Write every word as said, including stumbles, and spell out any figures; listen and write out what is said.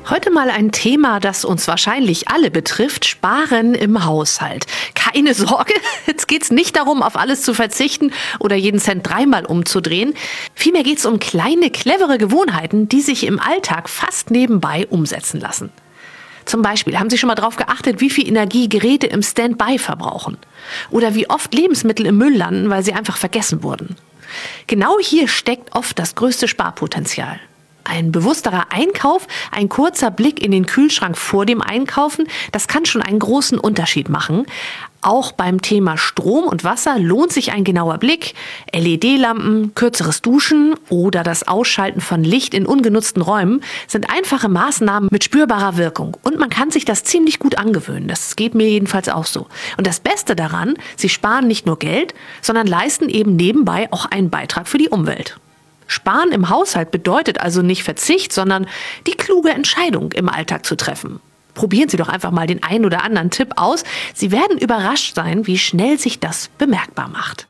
Heute mal ein Thema, das uns wahrscheinlich alle betrifft: Sparen im Haushalt. Keine Sorge, jetzt geht's nicht darum, auf alles zu verzichten oder jeden Cent dreimal umzudrehen. Vielmehr geht's um kleine, clevere Gewohnheiten, die sich im Alltag fast nebenbei umsetzen lassen. Zum Beispiel, haben Sie schon mal darauf geachtet, wie viel Energie Geräte im Standby verbrauchen? Oder wie oft Lebensmittel im Müll landen, weil sie einfach vergessen wurden? Genau hier steckt oft das größte Sparpotenzial. Ein bewussterer Einkauf, ein kurzer Blick in den Kühlschrank vor dem Einkaufen, das kann schon einen großen Unterschied machen. Auch beim Thema Strom und Wasser lohnt sich ein genauer Blick. L E D-Lampen, kürzeres Duschen oder das Ausschalten von Licht in ungenutzten Räumen sind einfache Maßnahmen mit spürbarer Wirkung. Und man kann sich das ziemlich gut angewöhnen. Das geht mir jedenfalls auch so. Und das Beste daran, Sie sparen nicht nur Geld, sondern leisten eben nebenbei auch einen Beitrag für die Umwelt. Sparen im Haushalt bedeutet also nicht Verzicht, sondern die kluge Entscheidung im Alltag zu treffen. Probieren Sie doch einfach mal den einen oder anderen Tipp aus. Sie werden überrascht sein, wie schnell sich das bemerkbar macht.